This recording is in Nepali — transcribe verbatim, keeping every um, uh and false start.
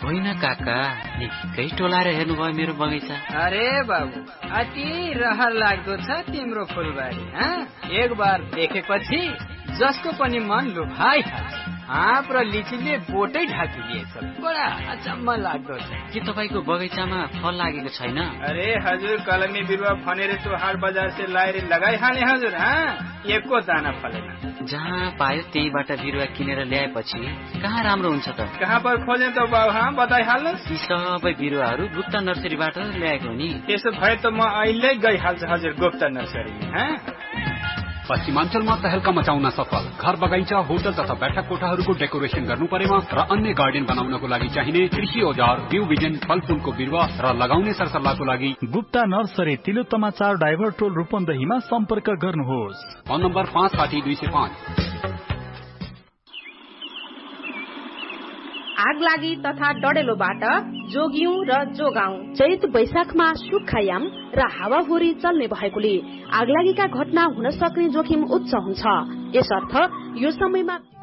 होइन काका, निकै टोलाएर हेर्नुभयो मेरो बगैँचा। अरे बाबु, अति रहर लाग्दो छ तिम्रो फुलबारी। एक बार देखेपछि जसको पनि मन लुभाइहाल्छ। आँप र लिचीले बोटै ढाकिदिएछ। बडा अचम्म लाग्दो छ। के तपाईँको बगैँचामा फल लागेको छैन? अरे हजुर, कलमी बिरुवा फनेर तो हाट बजार से लाएर लगाइहाले हजुर। एको दाना फलेन। जहाँ पायो त्यहीबाट बिरुवा किनेर ल्याएपछि कहाँ राम्रो हुन्छ त? कहाँ पर खोजे त बाबु? हाँ बताइहाल्नु। यी सबै बिरुवाहरू गुप्ता नर्सरीबाट ल्याएको नि। त्यसो भए त म अहिले गइहाल्छु हजुर गुप्ता नर्सरीमा। पश्चिमाञ्चलमा तहलका मचाउन सफल घर बगैँचा, होटल तथा बैठक कोठाहरूको डेकोरेसन गर्नु परेमा र अन्य गार्डन बनाउनको लागि चाहिने कृषि औजार, बिउ बिजन, फलफूलको बिरुवा र लगाउने सरसल्लाहको लागि गुप्ता नर्सरी, तिलोत्तमा चार, डाइभर टोल, रूपन्देहीमा सम्पर्क गर्नुहोस्। फोन नम्बर पाँच साठी दुई सय पाँच। आगलागी तथा डडेलोबाट जोगियौं र जोगाउँ। चैत वैशाखमा सुक्खायाम र हावाहुरी चल्ने भएकोले आगलागीका घटना हुन सक्ने जोखिम उच्च हुन्छ। यसर्थ यो समयमा